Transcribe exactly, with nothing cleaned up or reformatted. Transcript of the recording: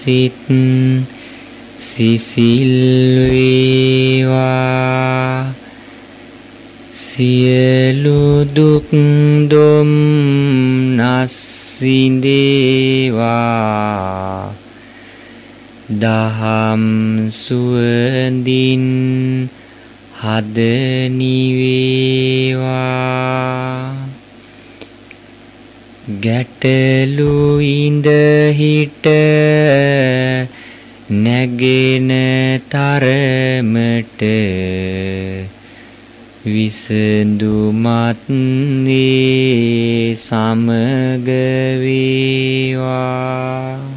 සිත් සිසිල් වේවා සියලු දුක් දුම්නස් සිඳේවා දහම් සුවඳින් හද නිවේවා ගැටලු ඉඳ හිට නැගෙන තරමට විසඳුමත් නේ සමග වේවා